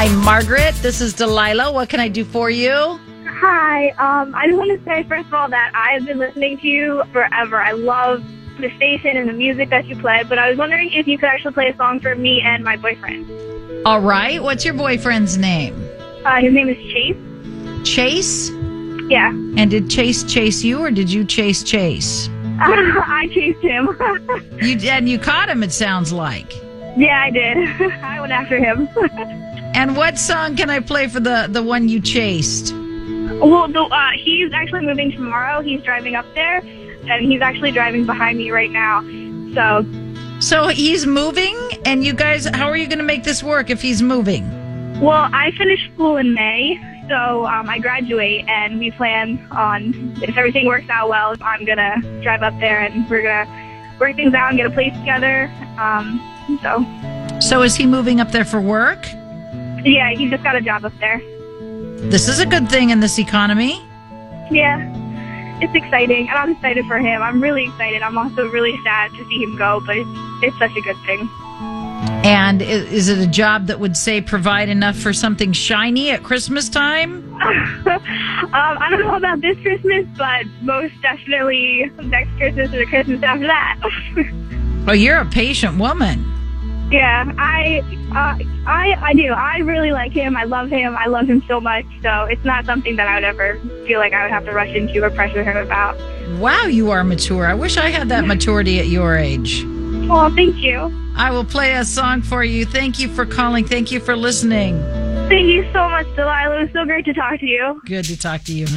Hi, Margaret. This is Delilah. What can I do for you? Hi. I just want to say, first of all, that I've been listening to you forever. I love the station and the music that you play, but I was wondering if you could actually play a song for me and my boyfriend. All right. What's your boyfriend's name? His name is Chase. Chase? Yeah. And did Chase chase you, or did you chase Chase? I chased him. You caught him, it sounds like. Yeah, I did. I went after him. And what song can I play for the one you chased? Well, he's actually moving tomorrow. He's driving up there, and he's actually driving behind me right now. So he's moving, and you guys, how are you going to make this work if he's moving? Well, I finish school in May, so I graduate, and we plan on, if everything works out well, I'm going to drive up there, and we're going to work things out and get a place together. So is he moving up there for work? Yeah, he just got a job up there. This is a good thing in this economy. Yeah, it's exciting, and I'm excited for him. I'm really excited. I'm also really sad to see him go, but it's such a good thing. And is it a job that would, say, provide enough for something shiny at Christmas time? I don't know about this Christmas, but most definitely next Christmas or the Christmas after that. Oh, you're a patient woman. Yeah, I do. I really like him. I love him. I love him so much. So it's not something that I would ever feel like I would have to rush into or pressure him about. Wow, you are mature. I wish I had that maturity at your age. Well, thank you. I will play a song for you. Thank you for calling. Thank you for listening. Thank you so much, Delilah. It was so great to talk to you. Good to talk to you.